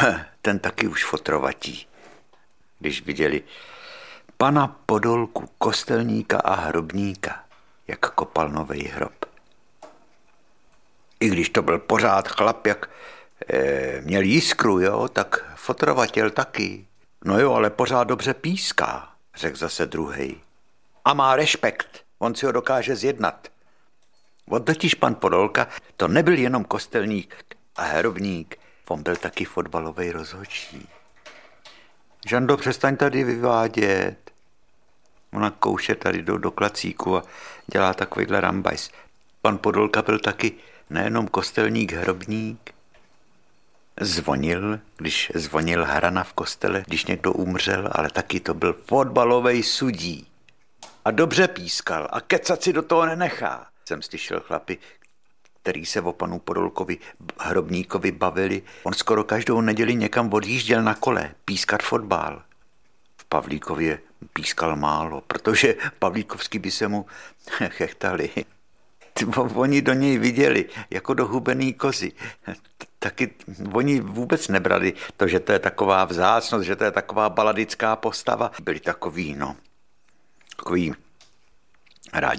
ten taky už fotrovatí, když viděli pana Podolku, kostelníka a hrobníka, jak kopal novej hrob. I když to byl pořád chlap, jak měl jiskru, jo, tak fotrovatěl taky. No jo, ale pořád dobře píská, řekl zase druhej. A má rešpekt, on si ho dokáže zjednat. On totiž pan Podolka, to nebyl jenom kostelník a hrobník, on byl taky fotbalový rozhodčí. Žando, přestaň tady vyvádět. Ona kouše tady do klacíku a dělá takovýhle rambajs. Pan Podolka byl taky nejenom kostelník, hrobník. Zvonil, když zvonil hrana v kostele, když někdo umřel, ale taky to byl fotbalový sudí. A dobře pískal a kecat si do toho nenechá. Jsem slyšel chlapi, který se o panu Podolkovi, hrobníkovi bavili. On skoro každou neděli někam odjížděl na kole, pískat fotbal. V Pavlíkově pískal málo, protože Pavlíkovský by se mu chechtali. Oni do něj viděli jako do hubený kozy. Taky oni vůbec nebrali to, že to je taková vzácnost, že to je taková baladická postava. Byli takový, no, takový rádi